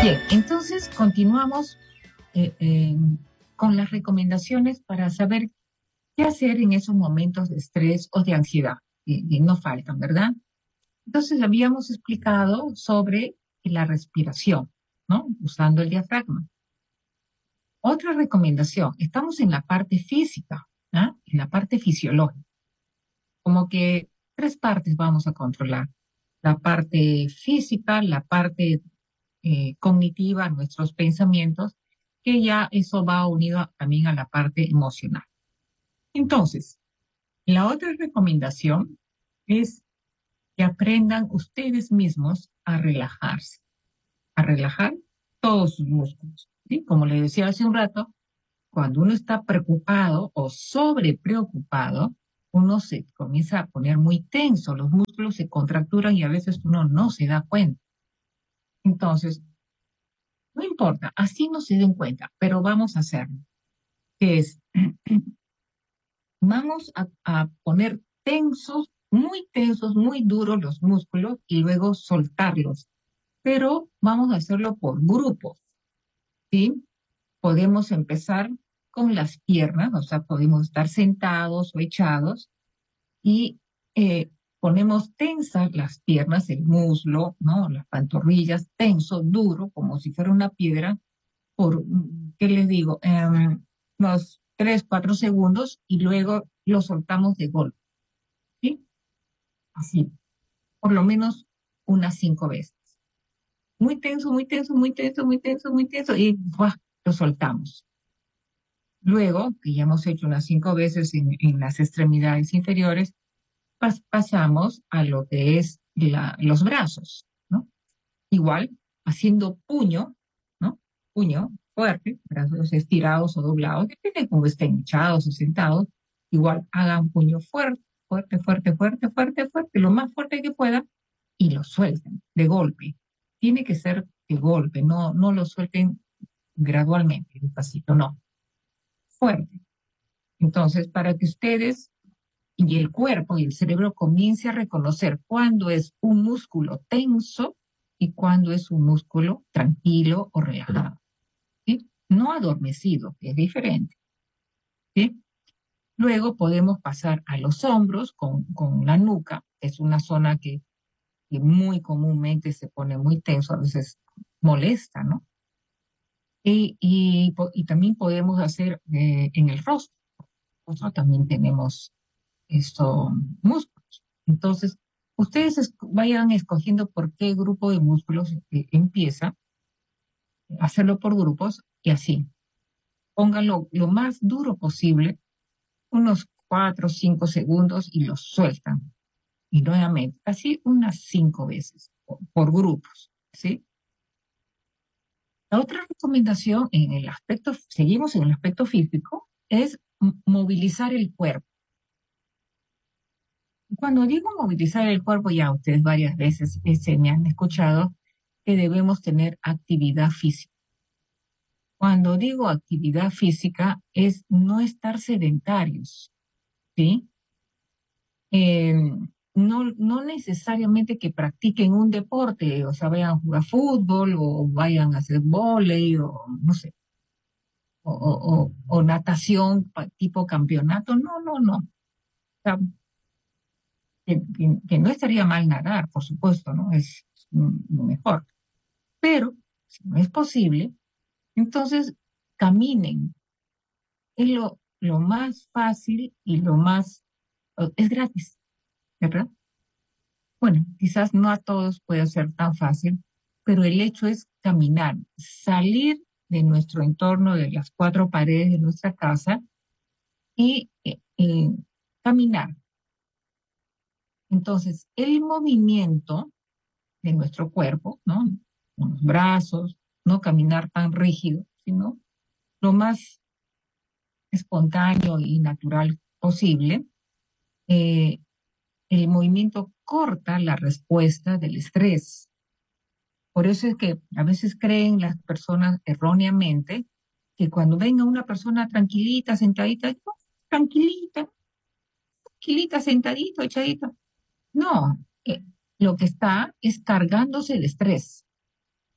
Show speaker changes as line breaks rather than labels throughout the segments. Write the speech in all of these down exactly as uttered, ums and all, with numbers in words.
Bien, entonces continuamos eh, eh, con las recomendaciones para saber qué hacer en esos momentos de estrés o de ansiedad, que, que no faltan, ¿verdad? Entonces habíamos explicado sobre la respiración, ¿no? Usando el diafragma. Otra recomendación, estamos en la parte física, ¿ah? En la parte fisiológica, como que tres partes vamos a controlar. La parte física, la parte eh, cognitiva, nuestros pensamientos, que ya eso va unido a- también a la parte emocional. Entonces, la otra recomendación es que aprendan ustedes mismos a relajarse, a relajar todos sus músculos, ¿sí? Como les decía hace un rato, cuando uno está preocupado o sobre preocupado, uno se comienza a poner muy tenso, los músculos se contracturan y a veces uno no se da cuenta. Entonces, no importa, así no se den cuenta, pero vamos a hacerlo, que es, vamos a, a poner tensos, muy tensos, muy duros los músculos y luego soltarlos, pero vamos a hacerlo por grupos, ¿sí? Podemos empezar con las piernas, o sea, podemos estar sentados o echados y eh, ponemos tensas las piernas, el muslo, ¿no? Las pantorrillas, tenso, duro, como si fuera una piedra, por, ¿qué les digo? Em, unos tres, cuatro segundos y luego lo soltamos de golpe, ¿sí? Así, por lo menos unas cinco veces. Muy tenso, muy tenso, muy tenso, muy tenso, muy tenso y ¡buah! Lo soltamos. Luego, que ya hemos hecho unas cinco veces en, en las extremidades inferiores, pas pasamos a lo que es la, los brazos, ¿no? Igual, haciendo puño, ¿no? Puño fuerte, brazos estirados o doblados, depende de cómo estén echados o sentados. Igual hagan puño fuerte, fuerte, fuerte, fuerte, fuerte, fuerte, lo más fuerte que puedan y lo suelten de golpe. Tiene que ser de golpe, no, no lo suelten gradualmente, despacito, no, fuerte. Entonces, para que ustedes y el cuerpo y el cerebro comience a reconocer cuándo es un músculo tenso y cuándo es un músculo tranquilo o relajado, ¿sí? No adormecido, que es diferente, ¿sí? Luego podemos pasar a los hombros con, con la nuca, que es una zona que, que muy comúnmente se pone muy tenso, a veces molesta, ¿no? Y, y, po- y también podemos hacer eh, en el rostro. Nosotros también tenemos estos músculos. Entonces, ustedes es- vayan escogiendo por qué grupo de músculos eh, empieza, hacerlo por grupos y así. Pónganlo lo más duro posible, unos cuatro o cinco segundos y los sueltan. Y nuevamente, así unas cinco veces por, por grupos, ¿sí? La otra recomendación en el aspecto, seguimos en el aspecto físico, es m- movilizar el cuerpo. Cuando digo movilizar el cuerpo, ya ustedes varias veces eh, se me han escuchado que debemos tener actividad física. Cuando digo actividad física es no estar sedentarios, ¿sí? Eh, no, no necesariamente que practiquen un deporte, o sea, vayan a jugar fútbol o vayan a hacer vóley o no sé, o, o- o- o natación pa- tipo campeonato. No, no, no. O sea, que, que- que no estaría mal nadar, por supuesto, ¿no? Es mm, lo mejor. Pero si no es posible, entonces caminen. Es lo, lo más fácil y lo más, eh, es gratis, ¿verdad? Bueno, quizás no a todos puede ser tan fácil, pero el hecho es caminar, salir de nuestro entorno, de las cuatro paredes de nuestra casa y eh, eh, caminar. Entonces, el movimiento de nuestro cuerpo, ¿no? Con los brazos, no caminar tan rígido, sino lo más espontáneo y natural posible. Eh, el movimiento corta la respuesta del estrés. Por eso es que a veces creen las personas erróneamente que cuando venga una persona tranquilita, sentadita, "No, tranquilita, tranquilita, sentadito, echadito". No, eh, lo que está es cargándose de estrés.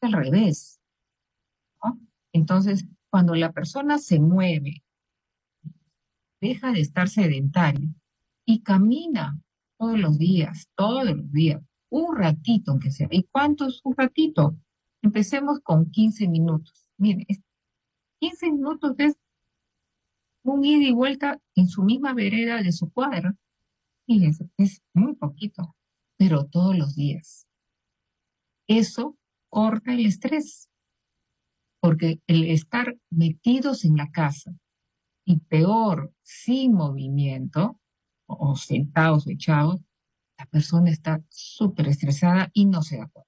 al revés, ¿no? Entonces, cuando la persona se mueve, deja de estar sedentario y camina todos los días, todos los días, un ratito aunque sea. ¿Y cuánto es un ratito? Empecemos con quince minutos. Mire, es- quince minutos es un ida y vuelta en su misma vereda de su cuadra. Fíjense, es muy poquito, pero todos los días. Eso corta el estrés, porque el estar metidos en la casa y peor, sin movimiento, o o sentados o echados, la persona está súper estresada y no se da cuenta.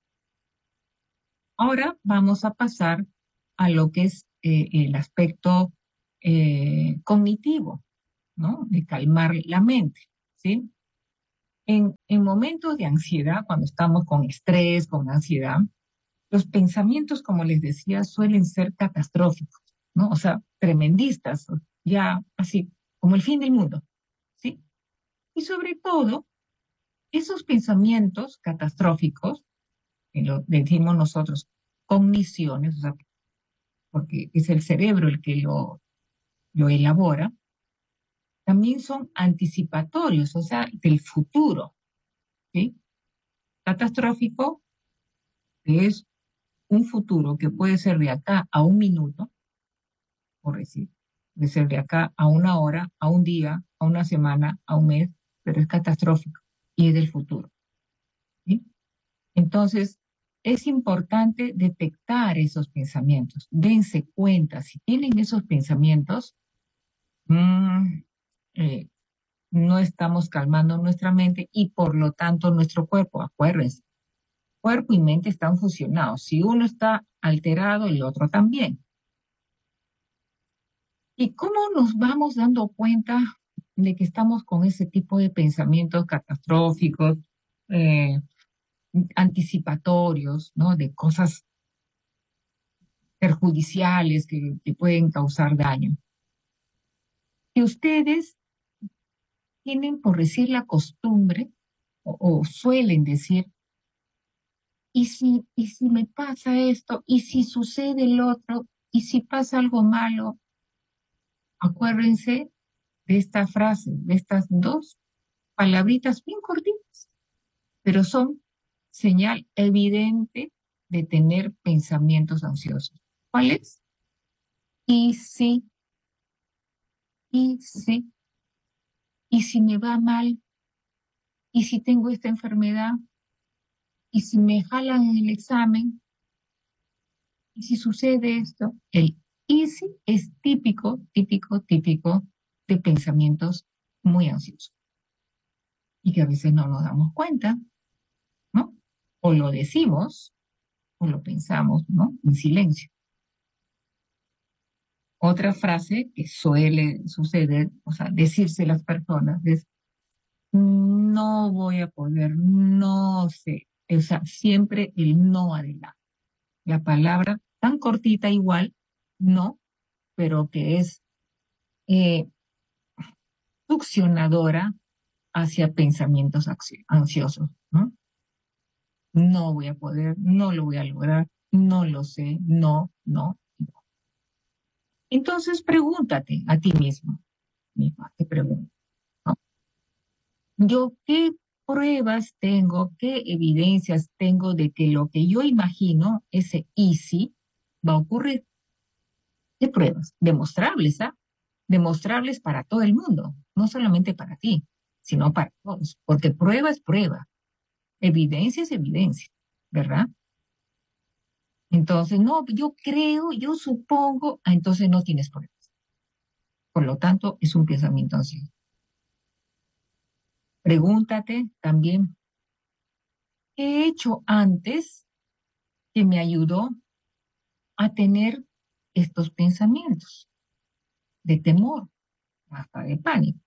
Ahora vamos a pasar a lo que es eh, el aspecto eh, cognitivo, ¿no? De calmar la mente, ¿sí? En, en momentos de ansiedad, cuando estamos con estrés, con ansiedad, los pensamientos, como les decía, suelen ser catastróficos, ¿no? O sea, tremendistas, ya así, como el fin del mundo, ¿sí? Y sobre todo, esos pensamientos catastróficos, que lo decimos nosotros, cogniciones, o sea, porque es el cerebro el que lo, lo elabora, también son anticipatorios, o sea, del futuro, ¿sí? Catastrófico es un futuro que puede ser de acá a un minuto, por decir, puede ser de acá a una hora, a un día, a una semana, a un mes, pero es catastrófico y es del futuro, ¿sí? Entonces, es importante detectar esos pensamientos. Dense cuenta, si tienen esos pensamientos, mm, eh, no estamos calmando nuestra mente y por lo tanto nuestro cuerpo. Acuérdense, cuerpo y mente están fusionados. Si uno está alterado, el otro también. ¿Y cómo nos vamos dando cuenta de que estamos con ese tipo de pensamientos catastróficos, eh, anticipatorios, ¿no? De cosas perjudiciales que, que pueden causar daño? Que ustedes tienen, por decir la costumbre, o, o suelen decir, ¿y si, y si me pasa esto? ¿Y si sucede el otro? ¿Y si pasa algo malo? Acuérdense de esta frase, de estas dos palabritas bien cortitas, pero son señal evidente de tener pensamientos ansiosos. ¿Cuál es? Y si, y si, y si me va mal, y si tengo esta enfermedad, y si me jalan en el examen, y si sucede esto, el easy es típico, típico, típico de pensamientos muy ansiosos y que a veces no nos damos cuenta, ¿no? O lo decimos o lo pensamos, ¿no? En silencio. Otra frase que suele suceder, o sea, decirse las personas es, no voy a poder, no sé, o sea, siempre el no adelante. La palabra tan cortita igual, no, pero que es eh, succionadora hacia pensamientos ansiosos, ¿no? No voy a poder, no lo voy a lograr, no lo sé, no, no, no. Entonces pregúntate a ti mismo, misma, te pregunto, ¿no? ¿Yo qué pruebas tengo, qué evidencias tengo de que lo que yo imagino, ese easy, va a ocurrir? ¿Qué pruebas? Demostrables, ¿ah? Demostrables para todo el mundo, no solamente para ti, sino para todos, porque prueba es prueba, evidencia es evidencia, ¿verdad? Entonces, no, yo creo, yo supongo, ah, entonces no tienes pruebas. Por lo tanto, es un pensamiento ansioso. Pregúntate también, ¿qué he hecho antes que me ayudó a tener estos pensamientos de temor, hasta de pánico?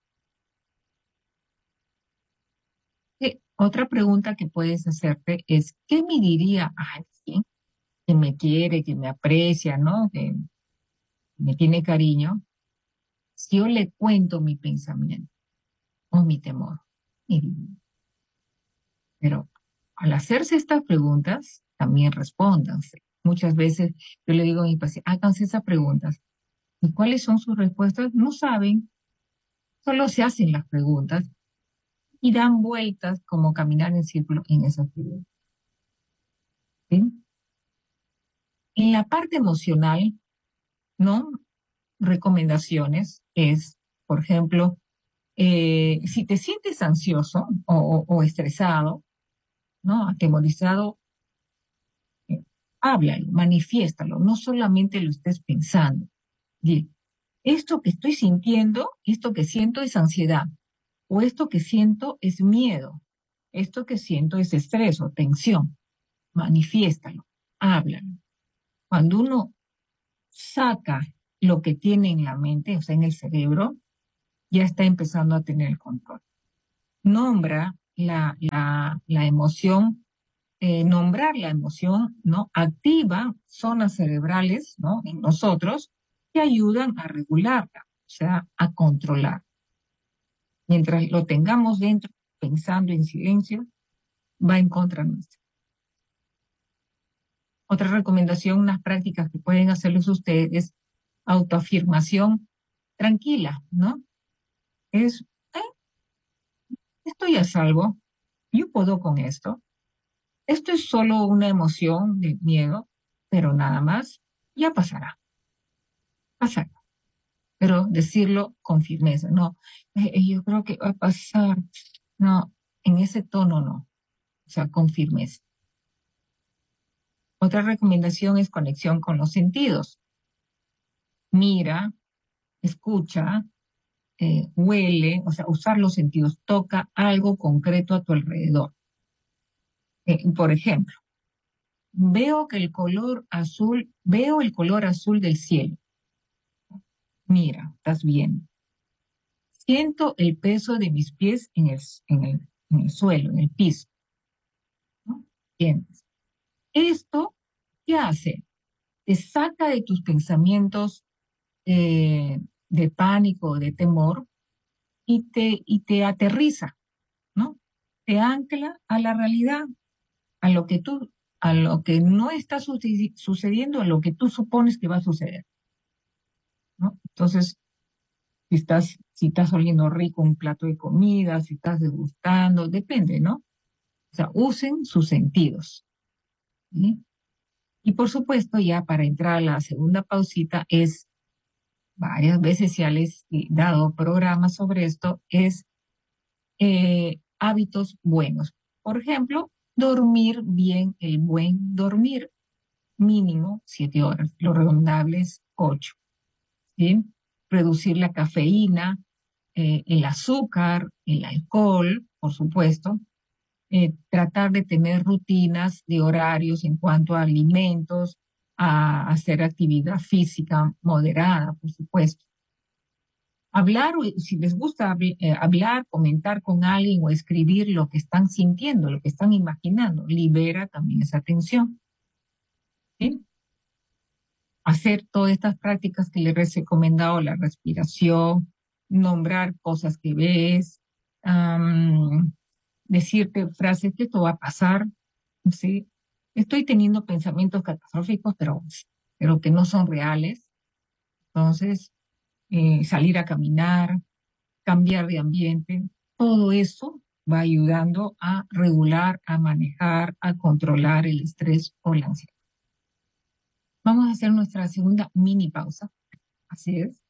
Eh, Otra pregunta que puedes hacerte es, ¿qué me diría alguien que me quiere, que me aprecia, ¿no? Que me tiene cariño, si yo le cuento mi pensamiento o mi temor? Y- Pero al hacerse estas preguntas, también respondan. Muchas veces yo le digo a mis pacientes, háganse esas preguntas. ¿Y cuáles son sus respuestas? No saben, solo se hacen las preguntas y dan vueltas como caminar en círculo en esas preguntas. ¿Sí? En la parte emocional, ¿no? Recomendaciones es, por ejemplo, eh, si te sientes ansioso o, o- o estresado, ¿no? Atemorizado, eh, háblalo, manifiéstalo, no solamente lo estés pensando. Di, esto que estoy sintiendo, esto que siento es ansiedad, o esto que siento es miedo, esto que siento es estrés o tensión. Manifiéstalo, háblalo. Cuando uno saca lo que tiene en la mente, o sea, en el cerebro, ya está empezando a tener el control. Nombra la, la, la emoción, eh, nombrar la emoción, ¿no? Activa zonas cerebrales, ¿no? En nosotros que ayudan a regularla, o sea, a controlar. Mientras lo tengamos dentro, pensando en silencio, va en contra nuestra. Otra recomendación, unas prácticas que pueden hacerles ustedes, autoafirmación tranquila, ¿no? Es, eh, estoy a salvo, yo puedo con esto. Esto es solo una emoción de miedo, pero nada más, ya pasará, pasará. Pero decirlo con firmeza, no, eh, eh, yo creo que va a pasar, no, en ese tono no, o sea, con firmeza. Otra recomendación es conexión con los sentidos. Mira, escucha, eh, huele, o sea, usar los sentidos, toca algo concreto a tu alrededor. Eh, por ejemplo, veo que el color azul, veo el color azul del cielo. Mira, estás bien. Siento el peso de mis pies en el, en el, en el suelo, en el piso, ¿no? ¿Sientes? Esto, ¿qué hace? Te saca de tus pensamientos eh, de pánico, de temor, y te, y te aterriza, ¿no? Te ancla a la realidad, a lo que tú, a lo que no está sucedi- sucediendo, a lo que tú supones que va a suceder, ¿no? Entonces, si estás, si estás oliendo rico un plato de comida, si estás degustando, depende, ¿no? O sea, usen sus sentidos. ¿Sí? Y por supuesto, ya para entrar a la segunda pausita, es varias veces ya les he dado programas sobre esto, es eh, hábitos buenos. Por ejemplo, dormir bien, el buen dormir, mínimo siete horas, lo recomendable es ocho. ¿Sí? Reducir la cafeína, eh, el azúcar, el alcohol, por supuesto, eh, tratar de tener rutinas de horarios en cuanto a alimentos, a hacer actividad física moderada, por supuesto. Hablar, o si les gusta habl- eh, hablar, comentar con alguien o escribir lo que están sintiendo, lo que están imaginando, libera también esa tensión. ¿Sí? Hacer todas estas prácticas que les he recomendado, la respiración, nombrar cosas que ves, am, decirte frases que esto va a pasar, ¿sí? Estoy teniendo pensamientos catastróficos, pero, pero que no son reales. Entonces, eh, salir a caminar, cambiar de ambiente, todo eso va ayudando a regular, a manejar, a controlar el estrés o la ansiedad. Vamos a hacer nuestra segunda mini pausa. Así es.